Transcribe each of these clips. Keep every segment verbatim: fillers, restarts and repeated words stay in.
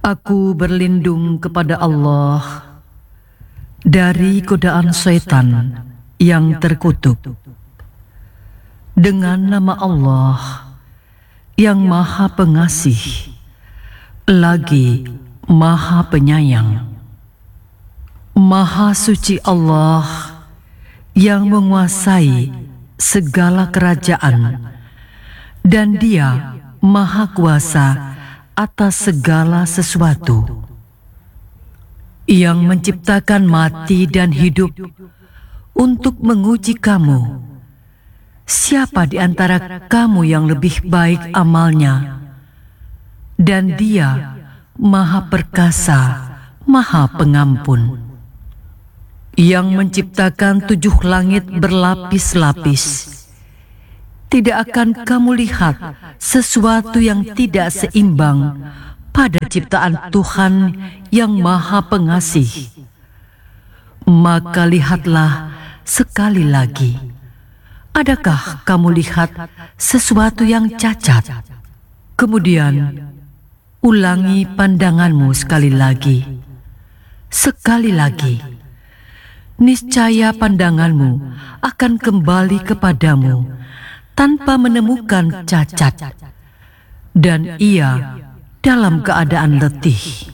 Aku berlindung kepada Allah dari godaan setan yang terkutuk. Dengan nama Allah yang Maha Pengasih lagi Maha Penyayang. Maha suci Allah yang menguasai segala kerajaan, dan Dia Maha Kuasa atas segala sesuatu, yang menciptakan mati dan hidup untuk menguji kamu. Siapa di antara kamu yang lebih baik amalnya? Dan Dia Maha Perkasa, Maha Pengampun, yang menciptakan tujuh langit berlapis-lapis. Tidak akan kamu lihat sesuatu yang tidak seimbang pada ciptaan Tuhan yang Maha Pengasih. Maka lihatlah sekali lagi. Adakah kamu lihat sesuatu yang cacat? Kemudian ulangi pandanganmu sekali lagi. Sekali lagi. Niscaya pandanganmu akan kembali kepadamu tanpa menemukan cacat, dan ia dalam keadaan letih.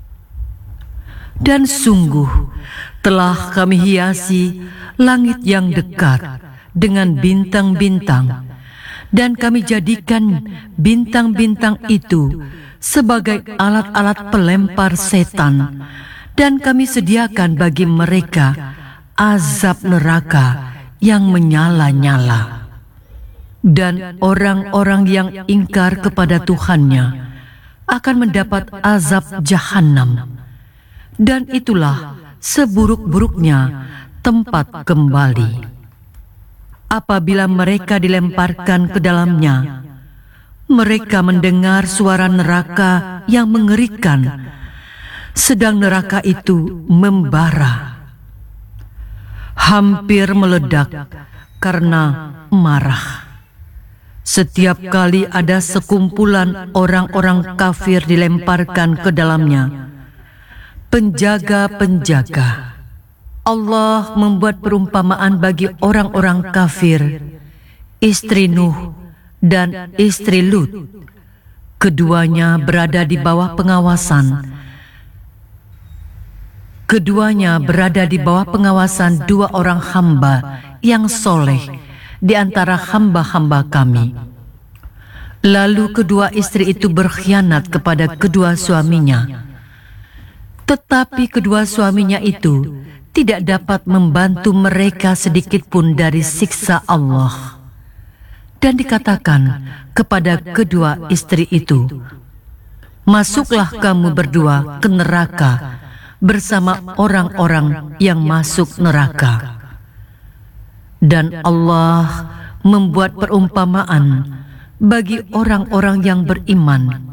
Dan sungguh telah kami hiasi langit yang dekat dengan bintang-bintang, dan kami jadikan bintang-bintang itu sebagai alat-alat pelempar setan, dan kami sediakan bagi mereka azab neraka yang menyala-nyala. Dan orang-orang yang ingkar kepada Tuhannya akan mendapat azab jahanam, dan itulah seburuk-buruknya tempat kembali. Apabila mereka dilemparkan ke dalamnya, mereka mendengar suara neraka yang mengerikan, sedang neraka itu membara, hampir meledak karena marah. Setiap kali ada sekumpulan orang-orang kafir dilemparkan ke dalamnya, penjaga-penjaga Allah membuat perumpamaan bagi orang-orang kafir, istri Nuh dan istri Lut. Keduanya berada di bawah pengawasan. Keduanya berada di bawah pengawasan dua orang hamba yang soleh di antara hamba-hamba kami. Lalu kedua istri itu berkhianat kepada kedua suaminya. Tetapi kedua suaminya itu tidak dapat membantu mereka sedikit pun dari siksa Allah. Dan dikatakan kepada kedua istri itu, "Masuklah kamu berdua ke neraka bersama orang-orang yang masuk neraka." Dan Allah membuat perumpamaan bagi orang-orang yang beriman.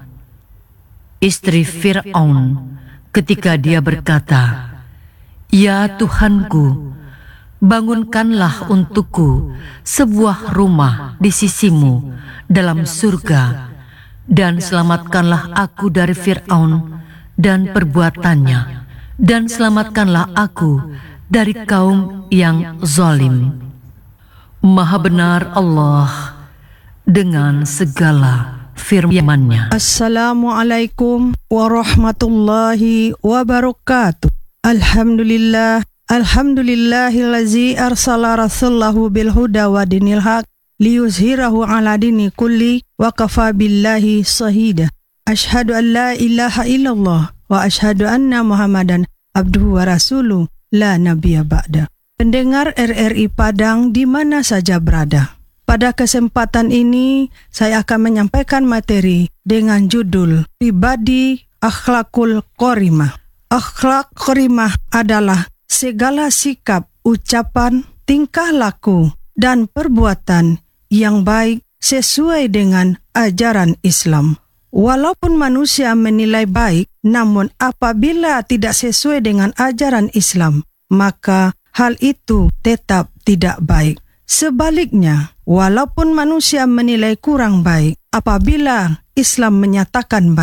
Istri Fir'aun ketika dia berkata, "Ya Tuhanku, bangunkanlah untukku sebuah rumah di sisimu dalam surga, dan selamatkanlah aku dari Fir'aun dan perbuatannya, dan selamatkanlah aku dari kaum yang zalim." Maha benar Allah dengan segala firman-Nya. Assalamualaikum warahmatullahi wabarakatuh. Alhamdulillah, alhamdulillahillazi arsala rasulahu bil huda wa dinil haq liyuzhirahu ala dini kulli wa kafa billahi shahida. Asyhadu an la ilaha illallah wa asyhadu anna Muhammadan abduhu wa rasuluh la nabiyya ba'da. Pendengar R R I Padang di mana saja berada, pada kesempatan ini saya akan menyampaikan materi dengan judul Pribadi Akhlakul Qorimah. Akhlak qorimah adalah segala sikap, ucapan, tingkah laku, dan perbuatan yang baik sesuai dengan ajaran Islam. Walaupun manusia menilai baik, namun apabila tidak sesuai dengan ajaran Islam, maka hal itu tetap tidak baik. Sebaliknya, walaupun manusia menilai kurang baik, apabila Islam menyatakan baik,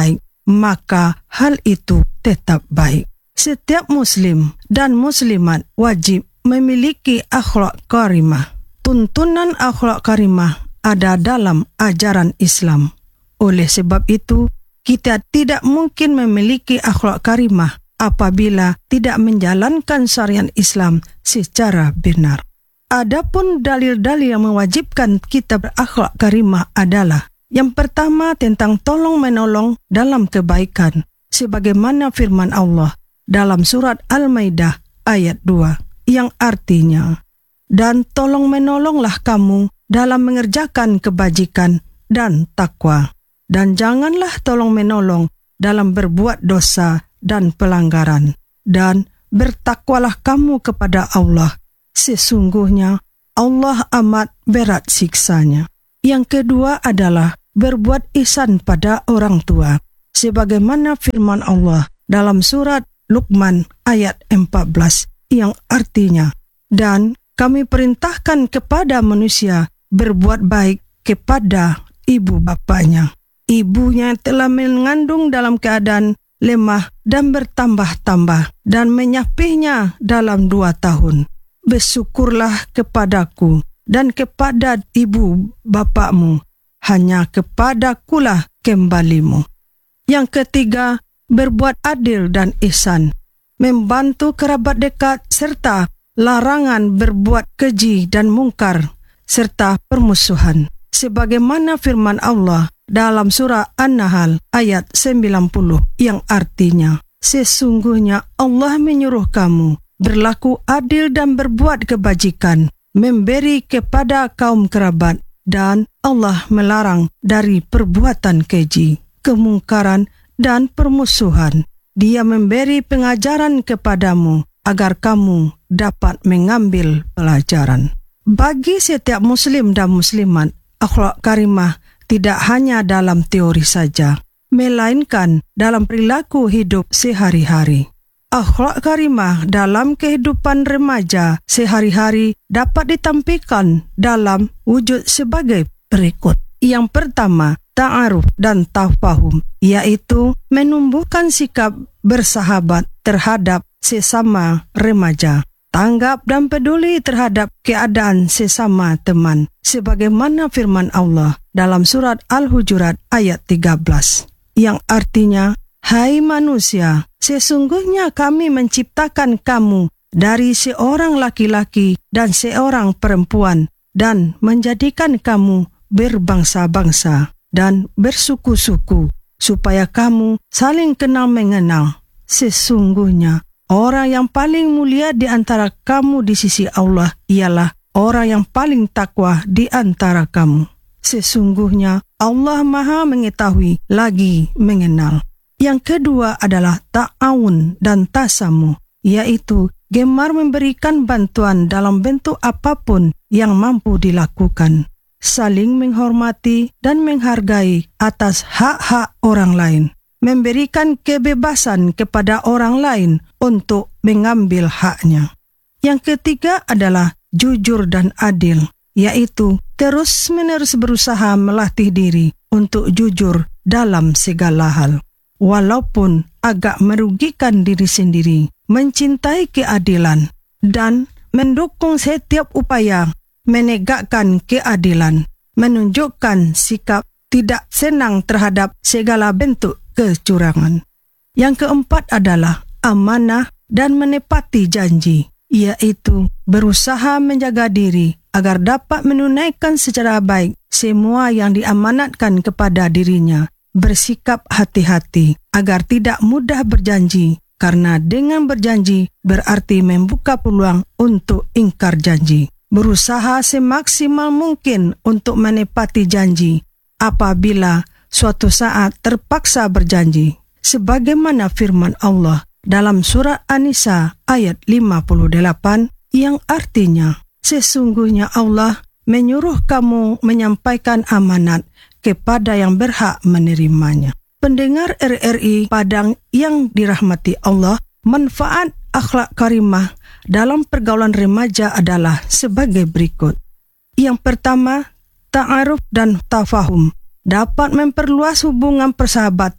maka hal itu tetap baik. Setiap muslim dan muslimat wajib memiliki akhlak karimah. Tuntunan akhlak karimah ada dalam ajaran Islam. Oleh sebab itu, kita tidak mungkin memiliki akhlak karimah apabila tidak menjalankan syariat Islam secara benar. Adapun dalil-dalil yang mewajibkan kita berakhlak karimah adalah yang pertama tentang tolong-menolong dalam kebaikan, sebagaimana firman Allah dalam surat Al-Maidah ayat dua, yang artinya, dan tolong-menolonglah kamu dalam mengerjakan kebajikan dan takwa, dan janganlah tolong-menolong dalam berbuat dosa dan pelanggaran, dan bertakwalah kamu kepada Allah, sesungguhnya Allah amat berat siksanya. Yang kedua adalah berbuat ihsan pada orang tua, sebagaimana firman Allah dalam surat Luqman ayat empat belas, yang artinya, dan kami perintahkan kepada manusia berbuat baik kepada ibu bapanya. Ibunya telah mengandung dalam keadaan lemah dan bertambah-tambah dan menyapihnya dalam dua tahun. Bersyukurlah kepadaku dan kepada ibu bapakmu, hanya kepadakulah kembalimu. Yang ketiga, berbuat adil dan ihsan, membantu kerabat dekat serta larangan berbuat keji dan mungkar serta permusuhan, sebagaimana firman Allah dalam surah An-Nahl ayat sembilan puluh, yang artinya, sesungguhnya Allah menyuruh kamu berlaku adil dan berbuat kebajikan, memberi kepada kaum kerabat, dan Allah melarang dari perbuatan keji, kemungkaran, dan permusuhan. Dia memberi pengajaran kepadamu agar kamu dapat mengambil pelajaran. Bagi setiap muslim dan muslimat, akhlak karimah tidak hanya dalam teori saja, melainkan dalam perilaku hidup sehari-hari. Akhlak karimah dalam kehidupan remaja sehari-hari dapat ditampilkan dalam wujud sebagai berikut. Yang pertama, ta'aruf dan tafahum, yaitu menumbuhkan sikap bersahabat terhadap sesama remaja, tanggap dan peduli terhadap keadaan sesama teman, sebagaimana firman Allah dalam surat Al-Hujurat ayat tiga belas, yang artinya, hai manusia, sesungguhnya kami menciptakan kamu dari seorang laki-laki dan seorang perempuan, dan menjadikan kamu berbangsa-bangsa dan bersuku-suku, supaya kamu saling kenal mengenal. Sesungguhnya, orang yang paling mulia di antara kamu di sisi Allah ialah orang yang paling takwa di antara kamu. Sesungguhnya, Allah Maha mengetahui lagi mengenal. Yang kedua adalah ta'awun dan tasamu, yaitu gemar memberikan bantuan dalam bentuk apapun yang mampu dilakukan, saling menghormati dan menghargai atas hak-hak orang lain, memberikan kebebasan kepada orang lain untuk mengambil haknya. Yang ketiga adalah jujur dan adil, yaitu terus-menerus berusaha melatih diri untuk jujur dalam segala hal, walaupun agak merugikan diri sendiri, mencintai keadilan, dan mendukung setiap upaya menegakkan keadilan, menunjukkan sikap tidak senang terhadap segala bentuk kecurangan. Yang keempat adalah amanah dan menepati janji, yaitu berusaha menjaga diri agar dapat menunaikan secara baik semua yang diamanatkan kepada dirinya, bersikap hati-hati agar tidak mudah berjanji, karena dengan berjanji berarti membuka peluang untuk ingkar janji. Berusaha semaksimal mungkin untuk menepati janji apabila suatu saat terpaksa berjanji, sebagaimana firman Allah dalam surah An-Nisa ayat lima puluh delapan, yang artinya, sesungguhnya Allah menyuruh kamu menyampaikan amanat kepada yang berhak menerimanya. Pendengar R R I Padang yang dirahmati Allah, manfaat akhlak karimah dalam pergaulan remaja adalah sebagai berikut. Yang pertama, ta'aruf dan tafahum dapat memperluas hubungan persahabatan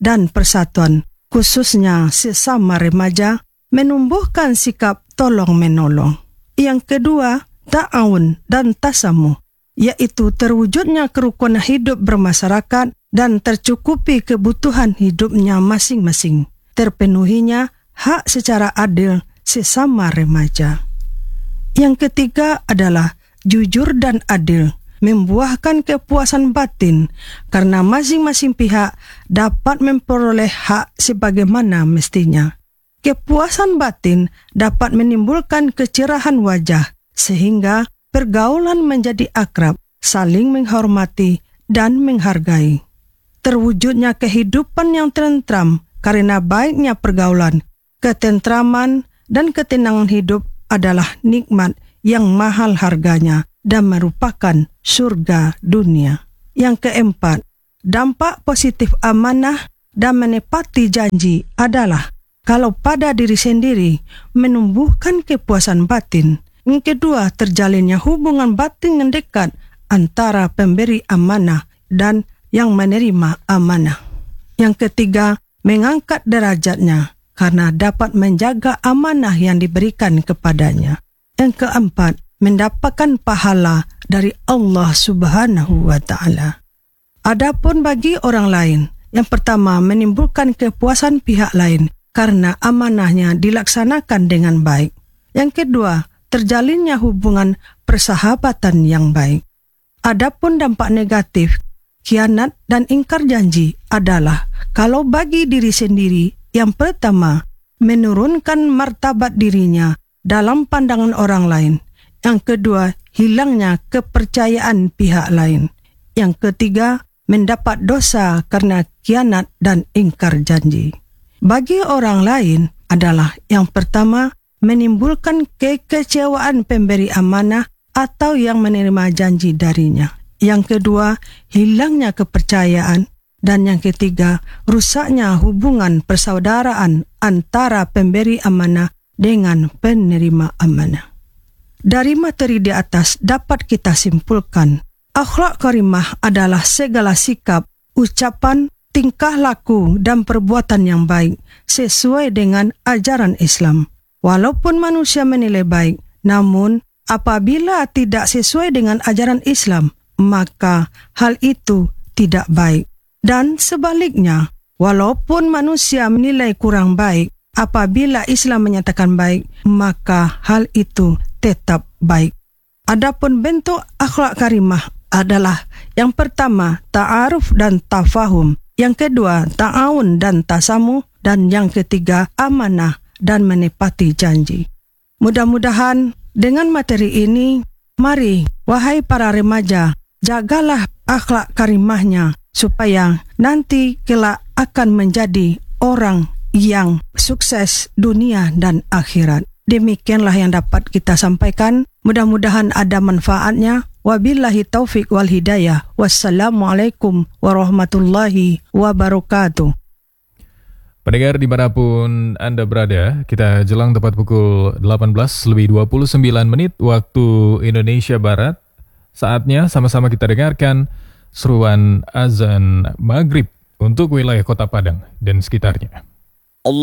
dan persatuan, khususnya sesama remaja, menumbuhkan sikap tolong-menolong. Yang kedua, ta'awun dan tasamuh, yaitu terwujudnya kerukunan hidup bermasyarakat dan tercukupi kebutuhan hidupnya masing-masing, terpenuhinya hak secara adil sesama remaja. Yang ketiga adalah jujur dan adil, membuahkan kepuasan batin karena masing-masing pihak dapat memperoleh hak sebagaimana mestinya. Kepuasan batin dapat menimbulkan kecerahan wajah sehingga pergaulan menjadi akrab, saling menghormati dan menghargai. Terwujudnya kehidupan yang tentram karena baiknya pergaulan, ketentraman dan ketenangan hidup adalah nikmat yang mahal harganya dan merupakan surga dunia. Yang keempat, dampak positif amanah dan menepati janji adalah kalau pada diri sendiri menumbuhkan kepuasan batin. Yang kedua, terjalinnya hubungan batin yang dekat antara pemberi amanah dan yang menerima amanah. Yang ketiga, mengangkat derajatnya karena dapat menjaga amanah yang diberikan kepadanya. Yang keempat, mendapatkan pahala dari Allah Subhanahu wa Ta'ala. Adapun bagi orang lain, yang pertama menimbulkan kepuasan pihak lain karena amanahnya dilaksanakan dengan baik. Yang kedua, terjalinnya hubungan persahabatan yang baik. Adapun dampak negatif, khianat dan ingkar janji adalah kalau bagi diri sendiri, yang pertama, menurunkan martabat dirinya dalam pandangan orang lain. Yang kedua, hilangnya kepercayaan pihak lain. Yang ketiga, mendapat dosa karena khianat dan ingkar janji. Bagi orang lain adalah yang pertama, menimbulkan kekecewaan pemberi amanah atau yang menerima janji darinya. Yang kedua, hilangnya kepercayaan. Dan yang ketiga, rusaknya hubungan persaudaraan antara pemberi amanah dengan penerima amanah. Dari materi di atas dapat kita simpulkan, akhlak karimah adalah segala sikap, ucapan, tingkah laku dan perbuatan yang baik sesuai dengan ajaran Islam. Walaupun manusia menilai baik, namun apabila tidak sesuai dengan ajaran Islam, maka hal itu tidak baik. Dan sebaliknya, walaupun manusia menilai kurang baik, apabila Islam menyatakan baik, maka hal itu tetap baik. Adapun bentuk akhlak karimah adalah yang pertama, ta'aruf dan tafahum. Yang kedua, ta'awun dan tasamuh. Dan yang ketiga, amanah dan menepati janji. Mudah-mudahan dengan materi ini, mari wahai para remaja, jagalah akhlak karimahnya supaya nanti kelak akan menjadi orang yang sukses dunia dan akhirat. Demikianlah yang dapat kita sampaikan. Mudah-mudahan ada manfaatnya. Wabillahi taufiq wal hidayah. Wassalamualaikum warahmatullahi wabarakatuh. Pendengar dimanapun Anda berada, kita jelang tepat pukul delapan belas lebih dua puluh sembilan menit waktu Indonesia Barat. Saatnya sama-sama kita dengarkan seruan azan maghrib untuk wilayah Kota Padang dan sekitarnya.